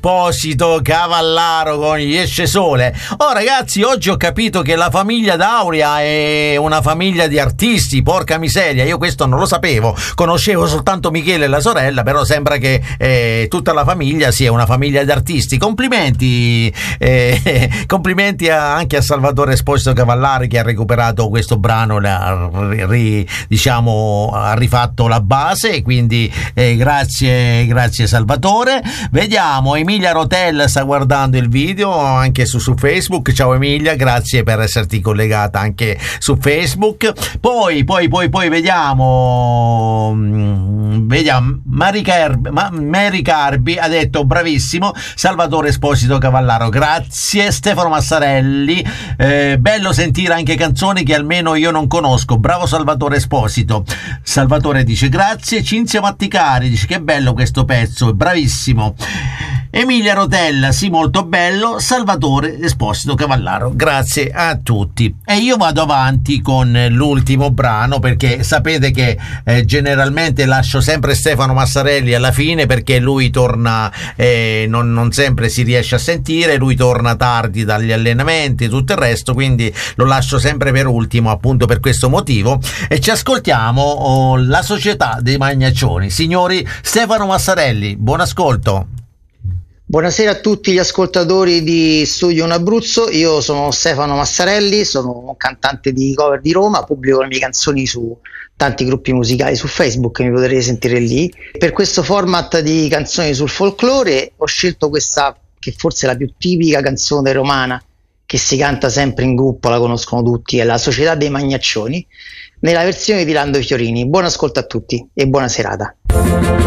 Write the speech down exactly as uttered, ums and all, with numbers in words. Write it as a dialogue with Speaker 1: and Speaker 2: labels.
Speaker 1: Esposito Cavallaro con Gli esce sole. Oh ragazzi, oggi ho capito che la famiglia D'Auria è una famiglia di artisti, porca miseria, io questo non lo sapevo, conoscevo soltanto Michele e la sorella, però sembra che eh, tutta la famiglia sia una famiglia di artisti. Complimenti, eh, complimenti a, anche a Salvatore Esposito Cavallaro, che ha recuperato questo brano, ha, ri, diciamo, ha rifatto la base, quindi eh, grazie, grazie Salvatore. Vediamo, Emilia Rotella sta guardando il video anche su, su Facebook. Ciao Emilia, grazie per esserti collegata anche su Facebook. Poi, poi, poi, poi vediamo, vediamo, Mary Carbi, Mary Carbi ha detto bravissimo Salvatore Esposito Cavallaro, grazie. Stefano Massarelli, eh, bello sentire anche canzoni che almeno io non conosco, bravo Salvatore Esposito. Salvatore dice grazie. Cinzia Matticari dice che bello questo pezzo, bravissimo. Emilia Rotella, sì, molto bello. Salvatore Esposito Cavallaro, grazie a tutti. E io vado avanti con l'ultimo brano, perché sapete che eh, generalmente lascio sempre Stefano Massarelli alla fine, perché lui torna, eh, non, non sempre si riesce a sentire, lui torna tardi dagli allenamenti e tutto il resto, quindi lo lascio sempre per ultimo, appunto per questo motivo. E ci ascoltiamo oh, La Società dei Magnaccioni. Signori, Stefano Massarelli, buon ascolto.
Speaker 2: Buonasera a tutti gli ascoltatori di Studio uno Abruzzo, io sono Stefano Massarelli, sono un cantante di cover di Roma, pubblico le mie canzoni su tanti gruppi musicali su Facebook, mi potrete sentire lì. Per questo format di canzoni sul folklore ho scelto questa, che forse è la più tipica canzone romana, che si canta sempre in gruppo, la conoscono tutti, è La Società dei Magnaccioni, nella versione di Lando Fiorini. Buon ascolto a tutti e buona serata.